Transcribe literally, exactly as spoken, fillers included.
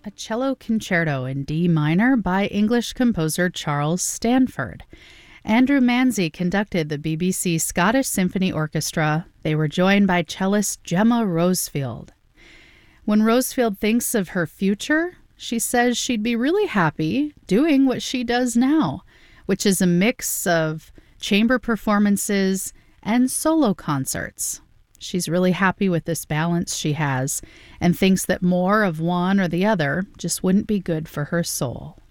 a cello concerto in D minor by English composer Charles Stanford. Andrew Manzi conducted the B B C Scottish Symphony Orchestra. They were joined by cellist Gemma Rosefield. When Rosefield thinks of her future, she says she'd be really happy doing what she does now, which is a mix of chamber performances and solo concerts. She's really happy with this balance she has and thinks that more of one or the other just wouldn't be good for her soul.